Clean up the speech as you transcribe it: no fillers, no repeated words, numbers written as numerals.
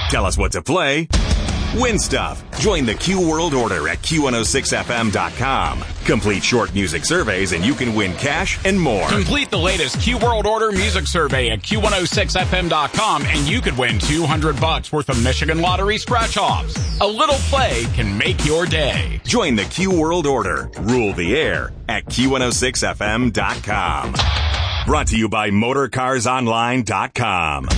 Tell us what to play. Win stuff. Join the Q World Order at Q106FM.com. Complete short music surveys and you can win cash and more. Complete the latest Q World Order music survey at Q106FM.com and you could win $200 worth of Michigan Lottery scratch-offs. A little play can make your day. Join the Q World Order. Rule the air at Q106FM.com. Brought to you by MotorCarsOnline.com.